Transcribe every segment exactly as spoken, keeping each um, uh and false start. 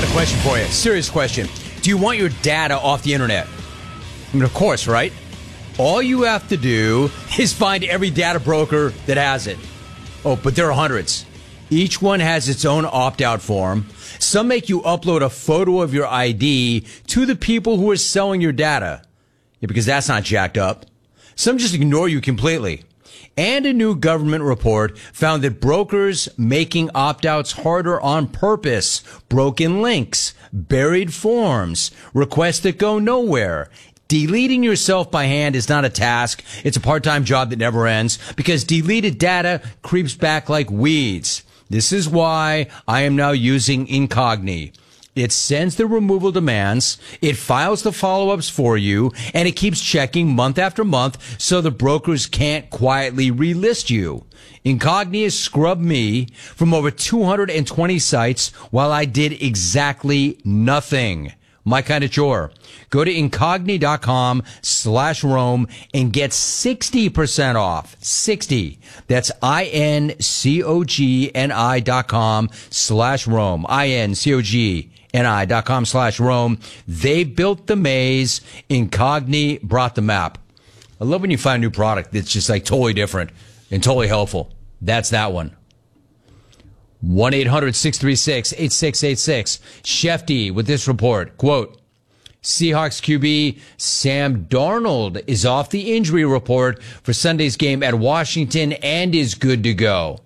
a question for you. Serious question. Do you want your data off the internet? I mean, of course, right? All you have to do is find every data broker that has it. Oh, but there are hundreds. Each one has its own opt-out form. Some make you upload a photo of your I D to the people who are selling your data. Yeah, because that's not jacked up. Some just ignore you completely. And a new government report found that brokers making opt-outs harder on purpose, broken links, buried forms, requests that go nowhere. Deleting yourself by hand is not a task. It's a part-time job that never ends because deleted data creeps back like weeds. This is why I am now using Incogni. It sends the removal demands, it files the follow-ups for you, and it keeps checking month after month so the brokers can't quietly relist you. Incogni has scrubbed me from over two hundred twenty sites while I did exactly nothing. My kind of chore. Go to Incogni.com slash Rome and get sixty percent off. sixty. That's I-N-C-O-G-N-I dot com slash Rome. I-N-C-O-G-N-I dot com slash Rome. They built the maze. Incogni brought the map. I love when you find a new product that's just like totally different and totally helpful. That's that one. one eight hundred six three six eight six eight six. Shefty with this report. Quote, Seahawks Q B Sam Darnold is off the injury report for Sunday's game at Washington and is good to go.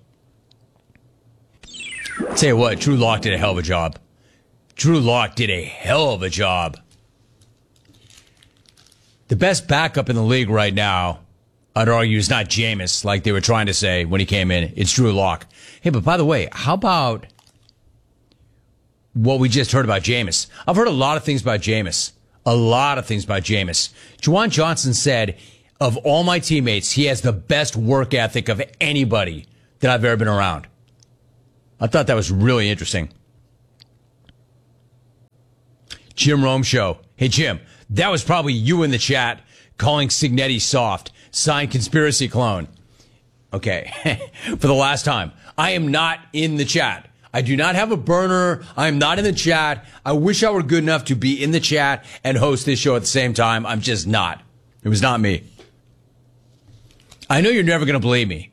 Tell you what, Drew Lock did a hell of a job. Drew Lock did a hell of a job. The best backup in the league right now, I'd argue, is not Jameis, like they were trying to say when he came in. It's Drew Lock. Hey, but by the way, how about what we just heard about Jameis? I've heard a lot of things about Jameis. A lot of things about Jameis. Juwan Johnson said, of all my teammates, he has the best work ethic of anybody that I've ever been around. I thought that was really interesting. Jim Rome Show. Hey, Jim, that was probably you in the chat calling Signetti soft. Signed Conspiracy Clone. Okay, for the last time. I am not in the chat. I do not have a burner. I am not in the chat. I wish I were good enough to be in the chat and host this show at the same time. I'm just not. It was not me. I know you're never going to believe me.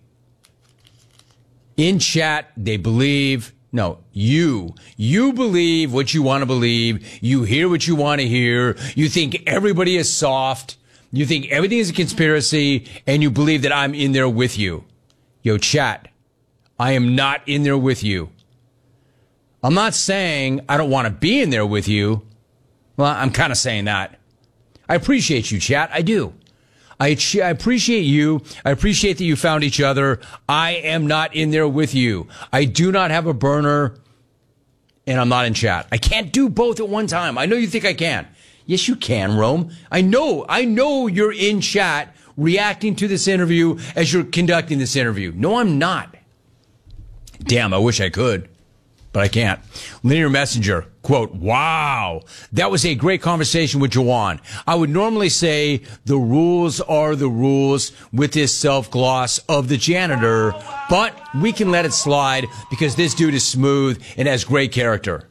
In chat, they believe. No, you. You believe what you want to believe. You hear what you want to hear. You think everybody is soft. You think everything is a conspiracy, and you believe that I'm in there with you. Yo, chat, I am not in there with you. I'm not saying I don't want to be in there with you. Well, I'm kind of saying that. I appreciate you, chat. I do. I, I appreciate you. I appreciate that you found each other. I am not in there with you. I do not have a burner, and I'm not in chat. I can't do both at one time. I know you think I can. Yes, you can, Rome. I know. I know you're in chat reacting to this interview as you're conducting this interview. No, I'm not. Damn, I wish I could, but I can't. Linear Messenger, quote, wow, that was a great conversation with Juwan. I would normally say the rules are the rules with this self-gloss of the janitor, but we can let it slide because this dude is smooth and has great character.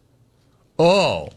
Oh.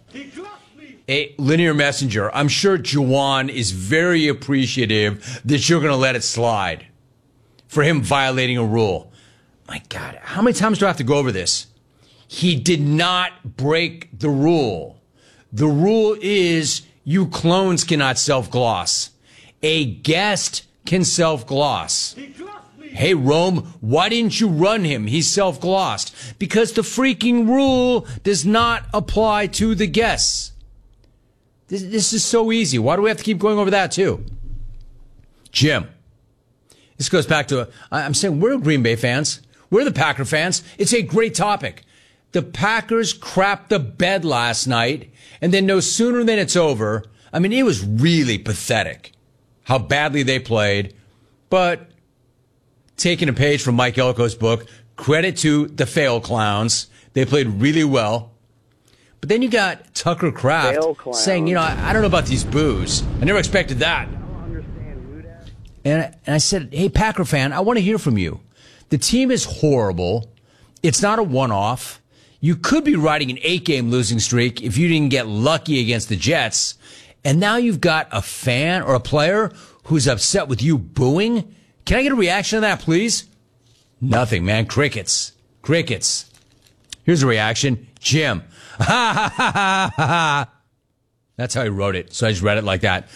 A Linear Messenger, I'm sure Juwan is very appreciative that you're going to let it slide for him violating a rule. My God, how many times do I have to go over this? He did not break the rule. The rule is you clones cannot self-gloss. A guest can self-gloss. Hey, Rome, why didn't you run him? He's self-glossed. Because the freaking rule does not apply to the guests. This, this is so easy. Why do we have to keep going over that, too? Jim, this goes back to, I'm saying we're Green Bay fans. We're the Packer fans. It's a great topic. The Packers crapped the bed last night, and then no sooner than it's over, I mean, it was really pathetic how badly they played. But taking a page from Mike Elko's book, credit to the fail clowns. They played really well. But then you got Tucker Kraft saying, you know, I, I don't know about these boos. I never expected that. I don't understand who that. And, and I said, hey, Packer fan, I want to hear from you. The team is horrible. It's not a one-off. You could be riding an eight-game losing streak if you didn't get lucky against the Jets. And now you've got a fan or a player who's upset with you booing. Can I get a reaction to that, please? Nothing, man. Crickets. Crickets. Here's a reaction. Jim. Ha ha ha ha ha. That's how he wrote it, so I just read it like that.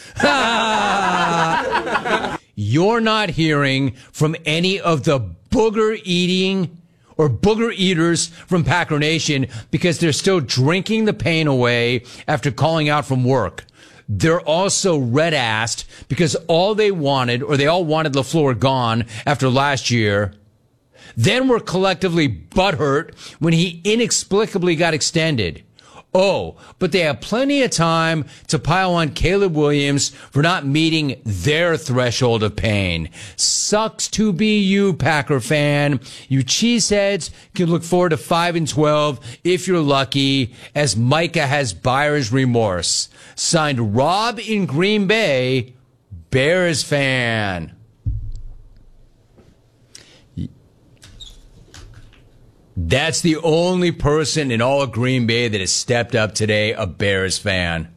You're not hearing from any of the booger eating or booger eaters from Packer Nation because they're still drinking the pain away after calling out from work. They're also red-assed because all they wanted, or they all wanted LaFleur gone after last year. Then were collectively butthurt when he inexplicably got extended. Oh, but they have plenty of time to pile on Caleb Williams for not meeting their threshold of pain. Sucks to be you, Packer fan. You cheeseheads can look forward to five and twelve if you're lucky, as Micah has buyer's remorse. Signed, Rob in Green Bay, Bears fan. That's the only person in all of Green Bay that has stepped up today, a Bears fan.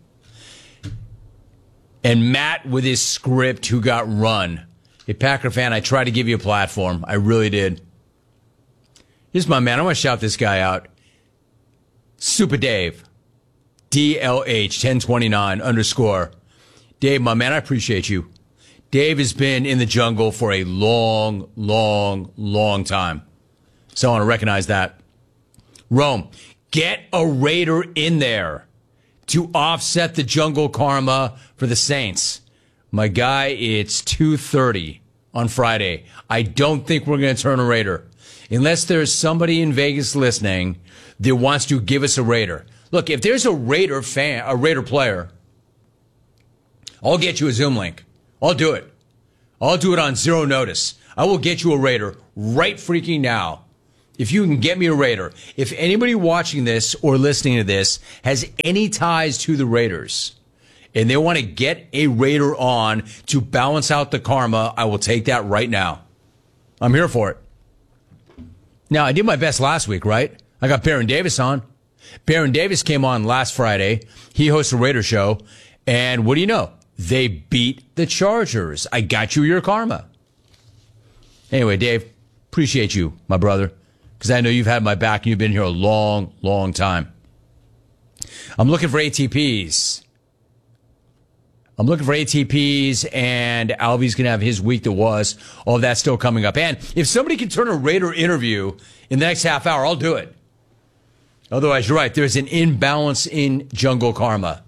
And Matt with his script who got run. Hey, Packer fan, I tried to give you a platform. I really did. Here's my man. I want to shout this guy out. Super Dave. D L H ten twenty-nine underscore. Dave, my man, I appreciate you. Dave has been in the jungle for a long, long, long time. So I want to recognize that. Rome, get a Raider in there to offset the jungle karma for the Saints. My guy, it's two thirty on Friday. I don't think we're going to turn a Raider. Unless there's somebody in Vegas listening that wants to give us a Raider. Look, if there's a Raider fan, a Raider player, I'll get you a Zoom link. I'll do it. I'll do it on zero notice. I will get you a Raider right freaking now. If you can get me a Raider. If anybody watching this or listening to this has any ties to the Raiders and they want to get a Raider on to balance out the karma, I will take that right now. I'm here for it. Now, I did my best last week, right? I got Baron Davis on. Baron Davis came on last Friday. He hosts a Raider show. And what do you know? They beat the Chargers. I got you your karma. Anyway, Dave, appreciate you, my brother. Because I know you've had my back and you've been here a long, long time. I'm looking for A T Ps. I'm looking for A T Ps, and Alvy's going to have his week that was. All of that's still coming up. And if somebody can turn a Raider interview in the next half hour, I'll do it. Otherwise, you're right. There's an imbalance in jungle karma.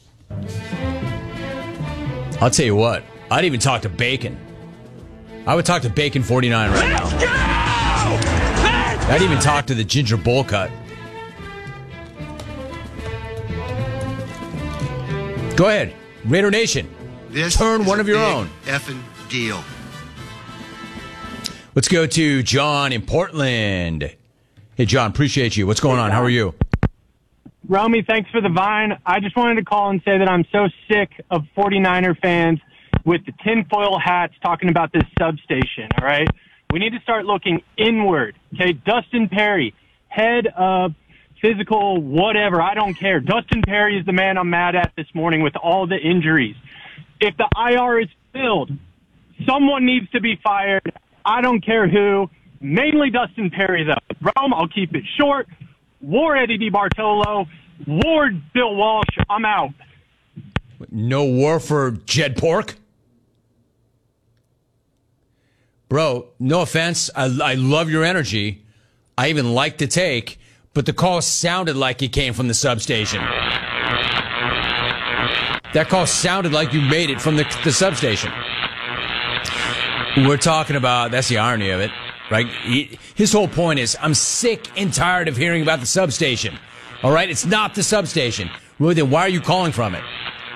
I'll tell you what. I'd even talk to Bacon. I would talk to Bacon forty-nine right now. Let's go! I'd even talk to the Ginger Bowl Cut. Go ahead, Raider Nation. This Turn one of your own. Effing deal. Let's go to John in Portland. Hey, John, appreciate you. What's going on? How are you? Romy, thanks for the vine. I just wanted to call and say that I'm so sick of forty-niner fans with the tinfoil hats talking about this substation, all right? We need to start looking inward, okay? Dustin Perry, head of physical whatever, I don't care. Dustin Perry is the man I'm mad at this morning with all the injuries. If the I R is filled, someone needs to be fired. I don't care who. Mainly Dustin Perry, though. Rome, I'll keep it short. War Eddie DiBartolo. War Bill Walsh. I'm out. No war for Jed Pork? Bro, no offense. I, I love your energy. I even like the take, but the call sounded like it came from the substation. That call sounded like you made it from the, the substation. We're talking about, that's the irony of it, right? He, his whole point is, I'm sick and tired of hearing about the substation. All right? It's not the substation. Really, then why are you calling from it?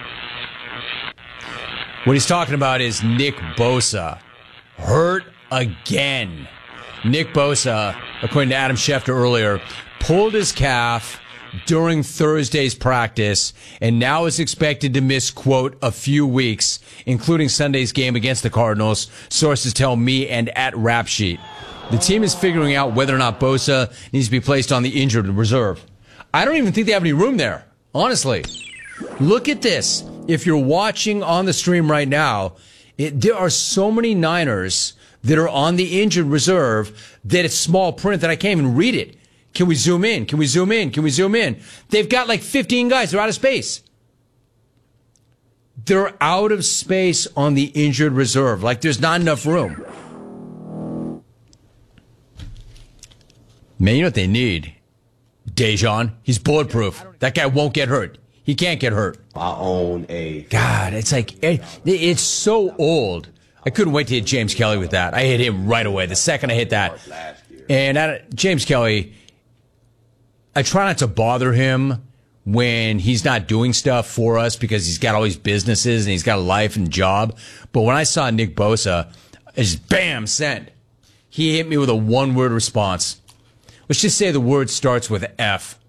What he's talking about is Nick Bosa. Hurt again. Nick Bosa, according to Adam Schefter earlier, pulled his calf during Thursday's practice and now is expected to miss, quote, a few weeks, including Sunday's game against the Cardinals, sources tell me and at Rap Sheet. The team is figuring out whether or not Bosa needs to be placed on the injured reserve. I don't even think they have any room there, honestly. Look at this. If you're watching on the stream right now, it, there are so many Niners that are on the injured reserve that it's small print that I can't even read it. Can we zoom in? Can we zoom in? Can we zoom in? They've got like fifteen guys. They're out of space. They're out of space on the injured reserve. Like there's not enough room. Man, you know what they need? Dejan. He's bulletproof. That guy won't get hurt. He can't get hurt. I own a... God, it's like, it, it's so old. I couldn't wait to hit James Kelly with that. I hit him right away the second I hit that. And I, James Kelly, I try not to bother him when he's not doing stuff for us because he's got all these businesses and he's got a life and job. But when I saw Nick Bosa, I just bam, send. He hit me with a one-word response. Let's just say the word starts with F.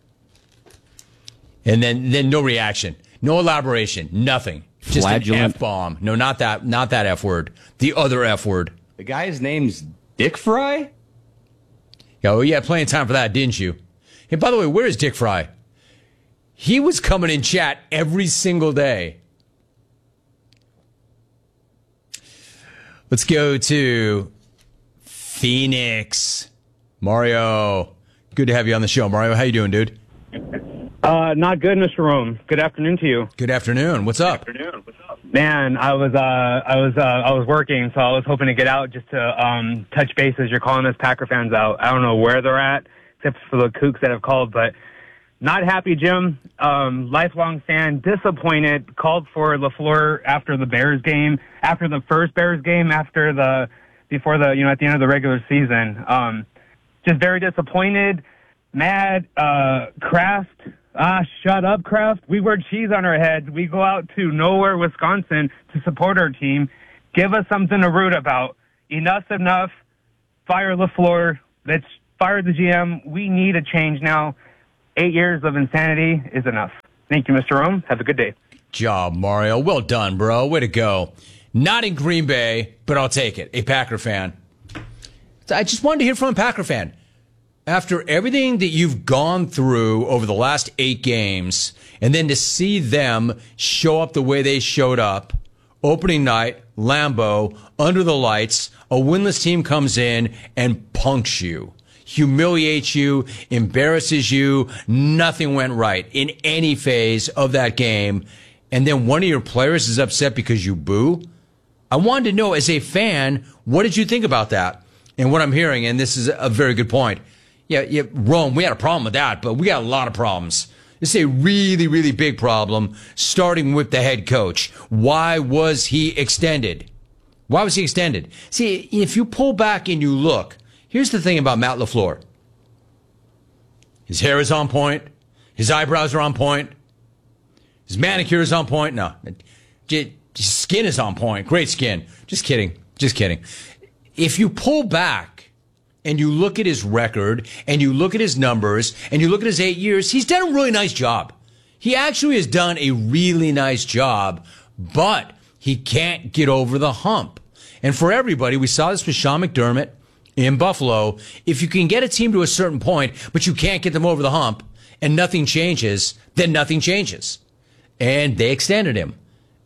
And then, then no reaction. No elaboration. Nothing. Just Flagellant. an F-bomb. No, not that, not that F word. The other F word. The guy's name's Dick Fry? Oh, yeah, plenty of time for that, didn't you? Hey, by the way, where is Dick Fry? He was coming in chat every single day. Let's go to Phoenix. Mario, good to have you on the show. Mario, how you doing, dude? Uh, not good, Mister Rome. Good afternoon to you. Good afternoon. What's up? Good afternoon. What's up? Man, I was uh, I was uh, I was working, so I was hoping to get out just to um, touch bases. You're calling us Packer fans out. I don't know where they're at, except for the kooks that have called, but not happy, Jim. Um, lifelong fan, disappointed. Called for LaFleur after the Bears game, after the first Bears game, after the before the you know at the end of the regular season. Um, just very disappointed, mad. Uh, Kraft. Ah, shut up, Kraft. We wear cheese on our heads. We go out to nowhere, Wisconsin, to support our team. Give us something to root about. Enough's enough. Fire LaFleur. Let's fire the G M. We need a change now. Eight years of insanity is enough. Thank you, Mister Rome. Have a good day. Job, Mario. Well done, bro. Way to go. Not in Green Bay, but I'll take it. A Packer fan. I just wanted to hear from a Packer fan. After everything that you've gone through over the last eight games, and then to see them show up the way they showed up, opening night, Lambeau, under the lights, a winless team comes in and punks you, humiliates you, embarrasses you, nothing went right in any phase of that game, and then one of your players is upset because you boo? I wanted to know, as a fan, what did you think about that? And what I'm hearing, and this is a very good point, Yeah, yeah, Rome, we had a problem with that, but we got a lot of problems. This is a really, really big problem, starting with the head coach. Why was he extended? Why was he extended? See, if you pull back and you look, here's the thing about Matt LaFleur. His hair is on point. His eyebrows are on point. His manicure is on point. No, his skin is on point. Great skin. Just kidding. Just kidding. If you pull back, and you look at his record, and you look at his numbers, and you look at his eight years, he's done a really nice job. He actually has done a really nice job, but he can't get over the hump. And for everybody, we saw this with Sean McDermott in Buffalo. If you can get a team to a certain point, but you can't get them over the hump, and nothing changes, then nothing changes. And they extended him.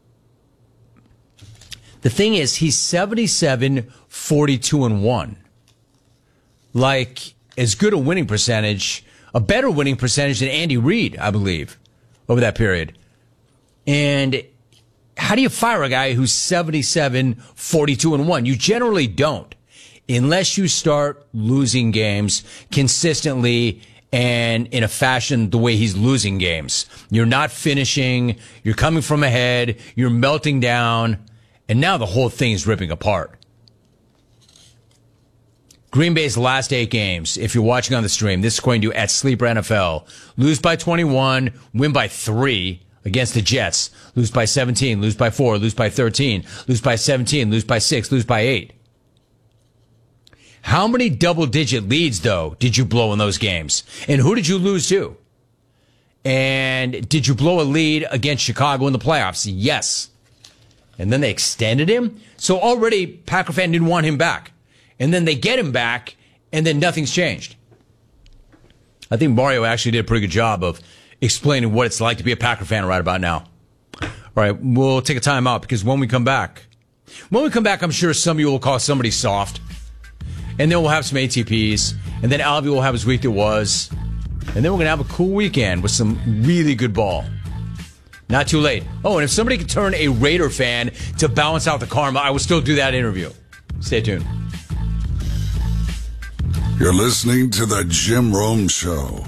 The thing is, he's seventy-seven, forty-two, and one. Like, as good a winning percentage, a better winning percentage than Andy Reid, I believe, over that period. And how do you fire a guy who's seventy-seven, forty-two, and one? You generally don't, unless you start losing games consistently and in a fashion the way he's losing games. You're not finishing, you're coming from ahead, you're melting down, and now the whole thing is ripping apart. Green Bay's last eight games, if you're watching on the stream, this is going to at Sleeper N F L. Lose by twenty-one, win by three against the Jets. Lose by seventeen, lose by four, lose by thirteen, lose by seventeen, lose by six, lose by eight. How many double-digit leads, though, did you blow in those games? And who did you lose to? And did you blow a lead against Chicago in the playoffs? Yes. And then they extended him? So already, Packer fan didn't want him back. And then they get him back, and then nothing's changed. I think Mario actually did a pretty good job of explaining what it's like to be a Packer fan right about now. All right, we'll take a time out because when we come back, when we come back, I'm sure some of you will call somebody soft. And then we'll have some A T Ps. And then Alvy will have his week that was. And then we're going to have a cool weekend with some really good ball. Not too late. Oh, and if somebody could turn a Raider fan to balance out the karma, I will still do that interview. Stay tuned. You're listening to the Jim Rome Show.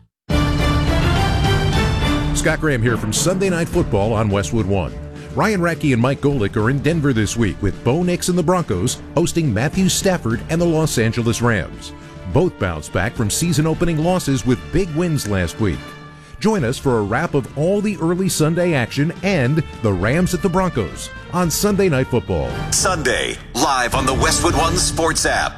Scott Graham here from Sunday Night Football on Westwood One. Ryan Radke and Mike Golick are in Denver this week with Bo Nix and the Broncos hosting Matthew Stafford and the Los Angeles Rams. Both bounced back from season-opening losses with big wins last week. Join us for a wrap of all the early Sunday action and the Rams at the Broncos on Sunday Night Football. Sunday, live on the Westwood One Sports app.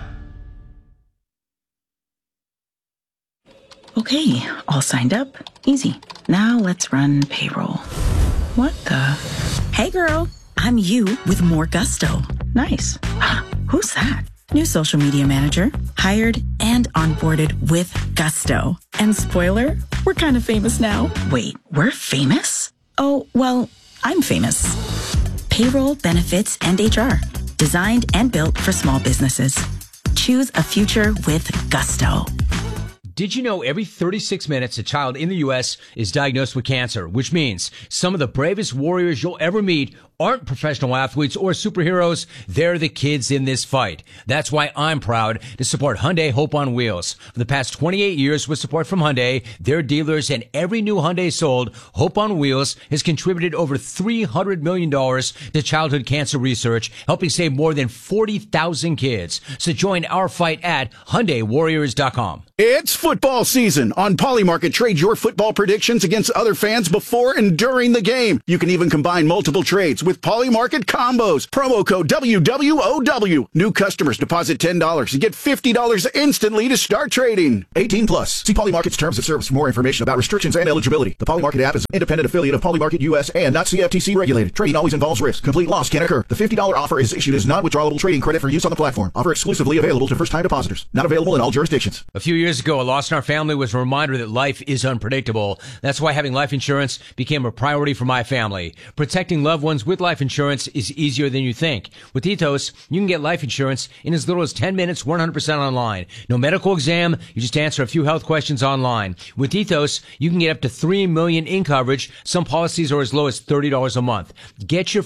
Okay, all signed up. Easy. Now let's run payroll. What the? Hey girl, I'm you with more gusto. Nice. Who's that? New social media manager, hired and onboarded with gusto. And spoiler, we're kind of famous now. Wait, we're famous? Oh, well, I'm famous. Payroll, benefits, and H R. Designed and built for small businesses. Choose a future with gusto. Did you know every thirty-six minutes a child in the U S is diagnosed with cancer, which means some of the bravest warriors you'll ever meet aren't professional athletes or superheroes. They're the kids in this fight. That's why I'm proud to support Hyundai Hope on Wheels. For the past twenty-eight years with support from Hyundai, their dealers, and every new Hyundai sold, Hope on Wheels has contributed over three hundred million dollars to childhood cancer research, helping save more than forty thousand kids. So join our fight at Hyundai Warriors dot com. It's football season. On Polymarket, trade your football predictions against other fans before and during the game. You can even combine multiple trades with Polymarket combos. Promo code W W O W. New customers deposit ten dollars and get fifty dollars instantly to start trading. eighteen plus. See Polymarket's terms of service for more information about restrictions and eligibility. The Polymarket app is an independent affiliate of Polymarket U S and not C F T C regulated. Trading always involves risk. Complete loss can occur. The fifty dollars offer is issued as non-withdrawable trading credit for use on the platform. Offer exclusively available to first-time depositors. Not available in all jurisdictions. A few years ago, a loss in our family was a reminder that life is unpredictable. That's why having life insurance became a priority for my family. Protecting loved ones with life insurance is easier than you think. With Ethos, you can get life insurance in as little as ten minutes, one hundred percent online. No medical exam, you just answer a few health questions online. With Ethos, you can get up to three million dollars in coverage. Some policies are as low as thirty dollars a month. Get your